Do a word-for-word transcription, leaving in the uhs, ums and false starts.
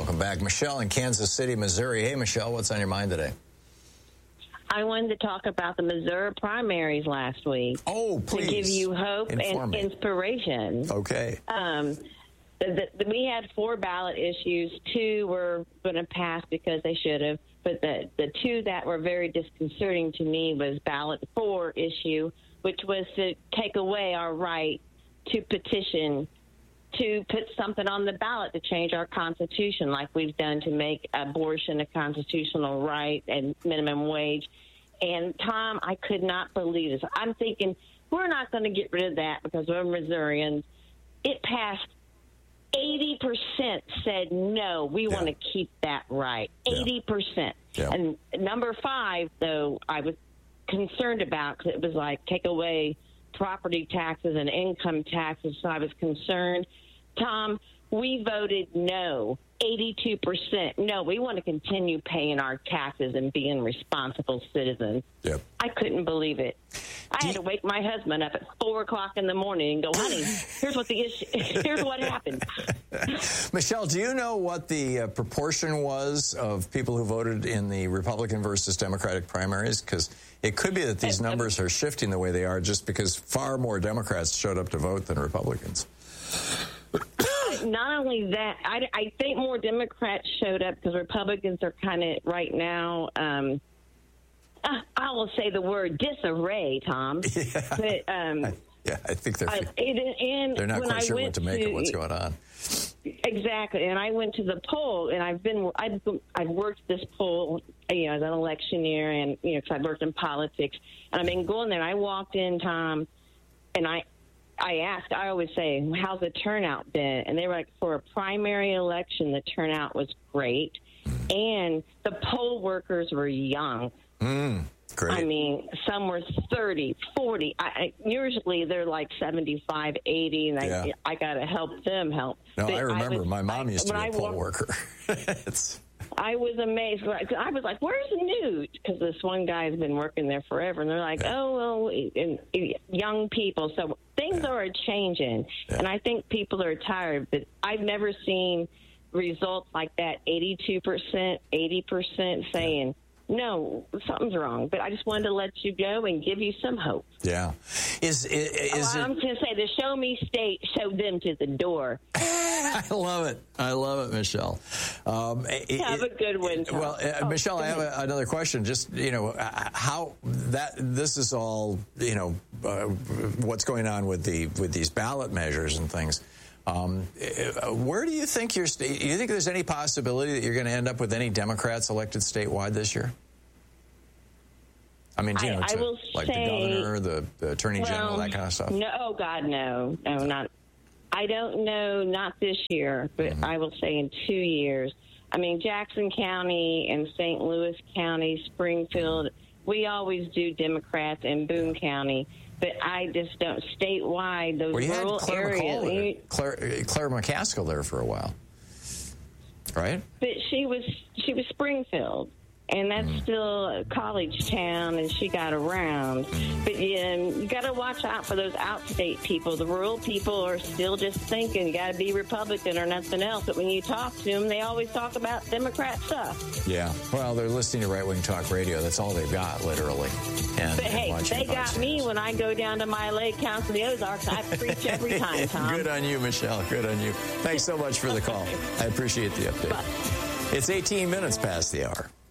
Welcome back. Michelle in Kansas City, Missouri. Hey, Michelle, what's on your mind today? I wanted to talk about the Missouri primaries last week. Oh, please. To give you hope Inform and me. inspiration. Okay. Um, the, the, we had four ballot issues. Two were going to pass because they should have. But the, the two that were very disconcerting to me was ballot four issue, which was to take away our right to petition to put something on the ballot to change our Constitution, like we've done to make abortion a constitutional right and minimum wage. And, Tom, I could not believe this. I'm thinking, we're not going to get rid of that because we're Missourians. It passed. eighty percent said no, we yeah. want to keep that right. Yeah. eighty percent. Yeah. And number five, though, I was concerned about because it was like take away property taxes and income taxes, so I was concerned. Tom, we voted no, eighty-two percent. No, we want to continue paying our taxes and being responsible citizens. Yep. I couldn't believe it. I do had to wake my husband up at four o'clock in the morning and go, honey, here's what the issue, here's what happened. Michelle, do you know what the uh, proportion was of people who voted in the Republican versus Democratic primaries? Because it could be that these numbers are shifting the way they are just because far more Democrats showed up to vote than Republicans. Not only that, I, I think more Democrats showed up because Republicans are kind of right now, um, uh, I will say the word disarray, Tom. Yeah, but, um, I, yeah, I think they're, uh, it, and they're not when quite I sure went what to make to, of what's going on. Exactly, and I went to the poll, and I've been I've, I've worked this poll, you know, as an electioneer, and you know, because I've worked in politics, and I've been going there. And I walked in, Tom, and I. I asked, I always say, how's the turnout been? And they were like, for a primary election, the turnout was great. And the poll workers were young. Mm, great. I mean, some were thirty, forty. I, I, usually they're like seventy-five, eighty, and yeah. I, I got to help them help. No, but I remember I was, my mom I, used to be a I poll walked, worker. it's... I was amazed. I was like, where's the news? Because this one guy has been working there forever. And they're like, yeah. oh, well, and, and young people. So things yeah. are changing. Yeah. And I think people are tired. But I've never seen results like that, eighty-two percent, eighty percent saying, yeah. no, something's wrong. But I just wanted to let you go and give you some hope. Yeah. Is, is, is oh, it... I'm going to say the show me state showed them to the door. I love it. I love it, Michelle. Um, it, have a good one, Tom. Well, uh, oh, Michelle, I have a, another question. Just, you know, how that this is all, you know, uh, what's going on with the with these ballot measures and things. Um, where do you think you're? Do you think there's any possibility that you're going to end up with any Democrats elected statewide this year? I mean, you know, I, to, I will like say, the governor, the, the attorney well, general, that kind of stuff. No, oh God, no, no, not. I don't know, not this year, but mm-hmm. I will say in two years. I mean, Jackson County and Saint Louis County, Springfield, we always do Democrats, and Boone County, but I just don't, statewide, those well, you rural had Claire areas. McCall, Claire, Claire McCaskill there for a while, right? But she was, she was Springfield. And that's mm. still a college town, and she got around. Mm. But um, you got to watch out for those outstate people. The rural people are still just thinking you got to be Republican or nothing else. But when you talk to them, they always talk about Democrat stuff. Yeah. Well, they're listening to right-wing talk radio. That's all they've got, literally. And, but, hey, and they got me when I go down to my Lake Council, the Ozarks. I preach every time, Tom. Good on you, Michelle. Good on you. Thanks so much for the call. I appreciate the update. Bye. It's eighteen minutes past the hour.